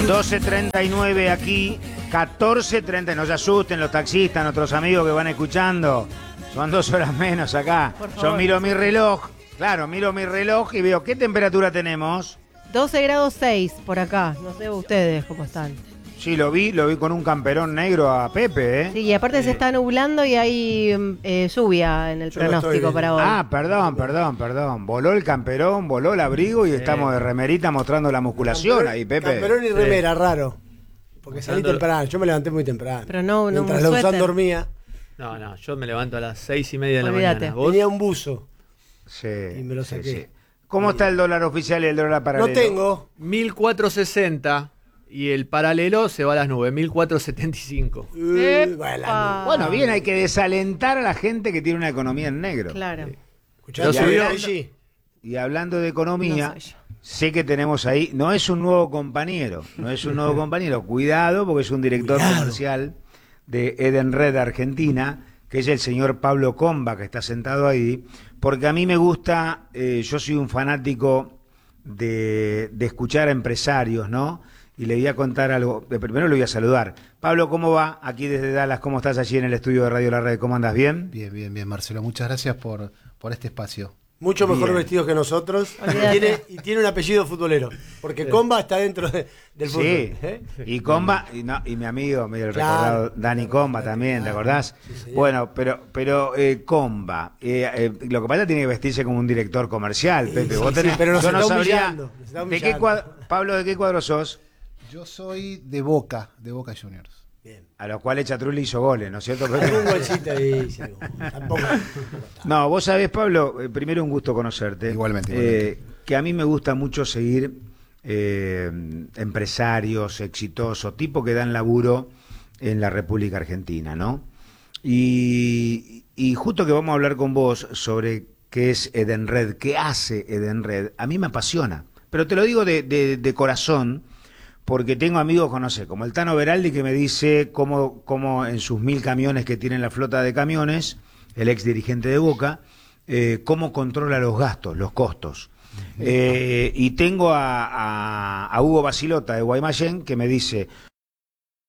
12:39 aquí, 14:30. No se asusten los taxistas, nuestros amigos que van escuchando. Son 2 horas menos acá. Yo miro mi reloj, claro, miro mi reloj y veo qué temperatura tenemos. 12 grados 6 por acá. No sé ustedes cómo están. Sí, lo vi con un camperón negro a Pepe, ¿eh? Sí, y aparte se está nublando y hay lluvia en el pronóstico para hoy. Ah, perdón. Voló el camperón, voló el abrigo y estamos de remerita mostrando la musculación ahí, Pepe. Camperón y remera, raro. Porque salí temprano, yo me levanté muy temprano. Pero no mientras un Lausanne suéter. dormía. No, yo me levanto a las 6:30 de la Olvídate. mañana. ¿Vos? Tenía un buzo Sí, y me lo saqué. sí. ¿Cómo está el dólar oficial y el dólar paralelo? No tengo. 1460 y el paralelo se va a las nubes, 1475. Bueno, bien, hay que desalentar a la gente que tiene una economía en negro. Claro. Escuchá, Y hablando de economía, No soy yo. sé que tenemos ahí, no es un nuevo compañero, cuidado, porque es un director comercial de Edenred Argentina, que es el señor Pablo Comba, que está sentado ahí, porque a mí me gusta, yo soy un fanático de escuchar a empresarios, ¿no? Y le voy a contar algo, primero le voy a saludar. Pablo, ¿cómo va? Aquí desde Dallas, ¿cómo estás allí en el estudio de Radio La Red? ¿Cómo andas? ¿Bien? Bien, Marcelo. Muchas gracias por este espacio. Mucho mejor Bien. vestidos que nosotros. Olvídate. Y tiene un apellido futbolero. Porque Comba está dentro del fútbol. Sí, ¿eh? y Comba, y mi amigo, el Claro. recordado Dani Comba también, ¿te acordás? Sí, señor. Bueno, pero Comba, lo que pasa es que tiene que vestirse como un director comercial, Pepe. Vos tenés, pero nos yo no está sabría, humillando, nos está ¿de qué humillando. cuadro, Pablo, ¿de qué cuadro sos? Yo soy de Boca Juniors. Bien. A los cuales Chatrulli hizo goles, ¿no es cierto, Pepe? Algún golcito ahí. Sí, tampoco. No, vos sabés, Pablo, primero un gusto conocerte. Igualmente. Que a mí me gusta mucho seguir empresarios exitosos, tipos que dan laburo en la República Argentina, ¿no? Y justo que vamos a hablar con vos sobre qué es Edenred, qué hace Edenred, a mí me apasiona. Pero te lo digo de corazón, porque tengo amigos, conoce, como el Tano Beraldi, que me dice cómo en sus 1000 camiones que tiene la flota de camiones, el ex dirigente de Boca, cómo controla los gastos, los costos. Y tengo a Hugo Basilota de Guaymallén, que me dice